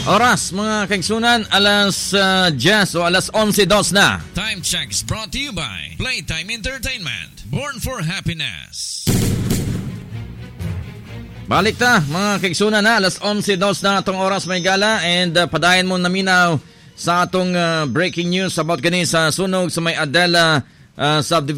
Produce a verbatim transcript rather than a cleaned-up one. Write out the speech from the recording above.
Oras, mga kaigsunan, alas uh, diyes o alas onse dos na. Time check is brought to you by Playtime Entertainment. Born for happiness. Balik ta, mga kaigsunan na, alas onse dos na itong oras may gala. And uh, padayon mo naminaw sa atong uh, breaking news about kani sa sunog sa may Adela uh, subdivision.